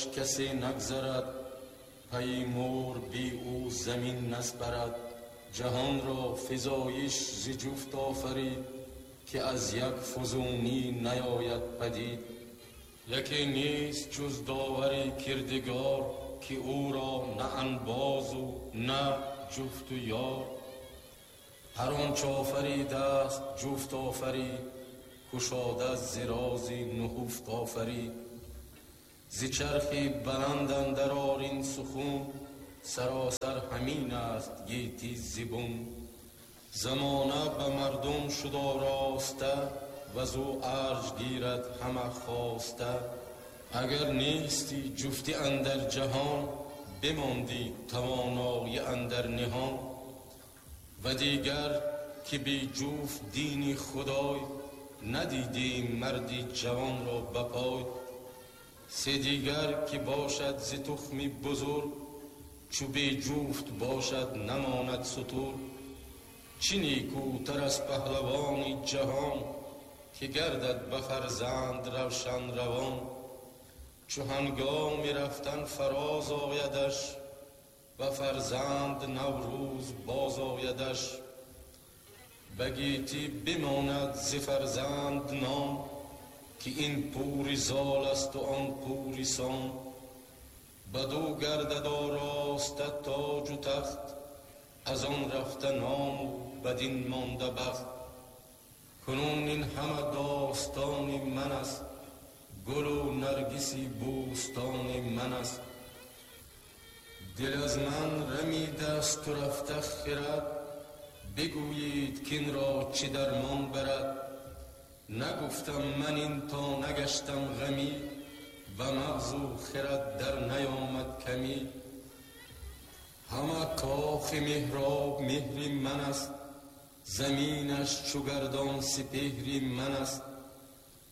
کسی نگذرد، پی مور بی او زمین نسپرد. جهان را فزایش ز جفت آفرید، که از یک فزونی نیاید پدید. یکی نیست جز داوری کردگار، که او را نه انباز و نه جفت و یار. هر آنچ آفریده است جفت آفرید، گشاده ز رازی نهفت آفرید. ز چرخی بلند اندر آرین سخون، سراسر همین است گیتی زبون. زمانه به مردم شد آراسته، وزو ارج گیرد همه خواسته. اگر نیستی جفتی اندر جهان، بماندی توانایی اندر نهان. و دیگر که بی جفت دین خدای، ندیدیم مردی جوان را بپای. سه دیگر که باشد ز تخمی بزرگ، چو بی جفت باشد نماند ستور. چی نیکوتر از پهلوانی جهان، که گردد به فرزند روشن روان. چو هنگام رفتن فراز آیدش، و فرزند نوروز باز آیدش. بگیتی بماند ز فرزند نام، که این پوری زال است و آن پوری سام. بدو گردد آراسته تاج و تخت، از آن رفته نام و بدین مانده بخت. کنون این همه داستانی من است، گل و نرگسی بوستانی من است. دل از من رمیده است و رفته خرد، بگویید کین را چه درمان برد. نگفتم من این تا نگشتم غمی، و مغز و خرد در نیامد کمی. همه کاخ محراب مهری من است، زمینش چو گردان سپهری من است.